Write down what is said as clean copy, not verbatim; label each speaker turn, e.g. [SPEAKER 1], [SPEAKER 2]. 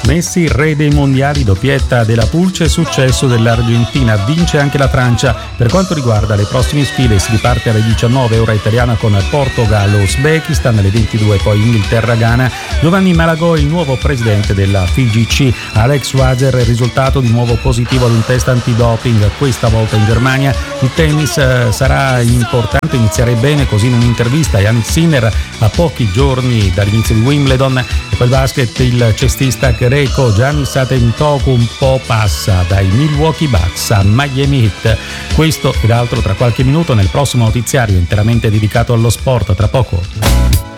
[SPEAKER 1] Messi, re dei mondiali, doppietta della Pulce, successo dell'Argentina, vince anche la Francia. Per quanto riguarda le prossime sfide si riparte alle 19 ora italiana con Portogallo, Uzbekistan, alle 22 poi Inghilterra-Ghana. Giovanni Malagò, il nuovo presidente della FIGC. Alex Wager, il risultato di nuovo positivo ad un test antidoping, questa volta in Germania. Il tennis sarà importante iniziare bene, così in un'intervista a Jannik Sinner a pochi giorni dall'inizio di Wimbledon. E poi il basket, il cestista greco Giannis Antetokounmpo un po' passa dai Milwaukee Bucks a Miami Heat. Questo ed altro tra qualche minuto nel prossimo notiziario interamente dedicato allo sport, tra poco.